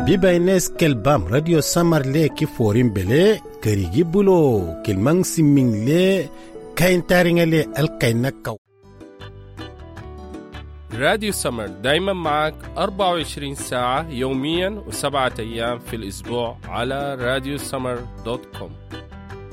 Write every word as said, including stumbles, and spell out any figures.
بيبا ناس كالبام راديو سمر لي كفورين بلي كريجي بلو كلمان سمين لي كاين تارين لي الكاينكو. راديو سمر دايما معك أربعة وعشرين ساعة يوميا وسبعة أيام في الأسبوع على راديو سمر دوت كوم.